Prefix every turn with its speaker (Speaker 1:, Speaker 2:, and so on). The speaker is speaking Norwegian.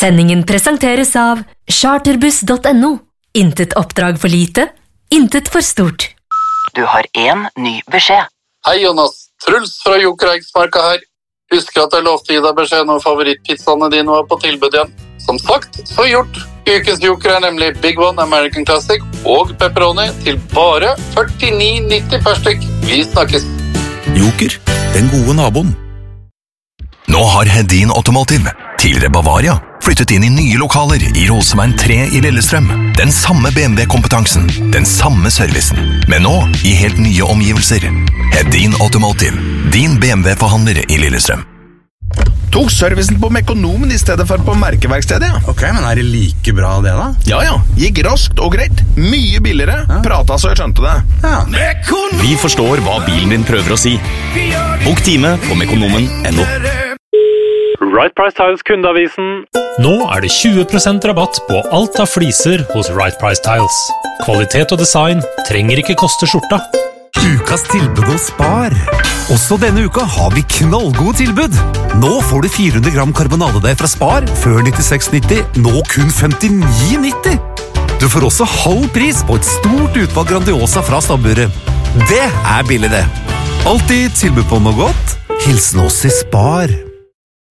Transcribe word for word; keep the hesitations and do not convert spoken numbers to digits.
Speaker 1: Sendingen presenteres av charterbuss punktum no. Intet oppdrag for lite, intet for stort.
Speaker 2: Du har en ny beskjed.
Speaker 3: Hei Jonas, Truls fra Joker Eiksmarka her. Husker at jeg lovte å gi deg beskjed når favorittpizzaene dine var på tilbud igjen. Som sagt, så gjort. Ukens Joker er nemlig Big One American Classic og pepperoni til bare førtini nitti per stykk. Vi snakkes.
Speaker 4: Joker, den gode naboen. Nå har Hedin Automotive, tidligere Bavaria, flyttet inn i nye lokaler i Roseveien tre i Lillestrøm. Den samme B M W-kompetansen, den samme servicen, men nå i helt nye omgivelser. Hedin Automotive, din B M W-forhandler i Lillestrøm.
Speaker 5: Tok servicen på Mekonomen i stedet for på merkeverkstedet, ja.
Speaker 6: Ok, men er det like bra det da?
Speaker 5: Ja, ja. Gikk raskt og greit. Mye billigere. Ja. Prata så jeg skjønte det.
Speaker 6: Ja.
Speaker 7: Vi forstår hva bilen din prøver å si. Bok time på mekonomen punktum no.
Speaker 8: Right Price Tiles kundeavisen. Nå er det tjue prosent rabatt på alt av fliser hos Right Price Tiles. Kvalitet og design trenger ikke koste skjorta.
Speaker 9: Ukas tilbud hos Spar. Også denne uka har vi knallgode tilbud. Nå får du fire hundre gram karbonadedeig fra Spar, før nittiseks nitti, nå kun femtini nitti. Du får også halv pris på et stort utvalg Grandiosa fra stabburet. Det er billig det. Alltid tilbud på noe godt. Hilsen oss i Spar.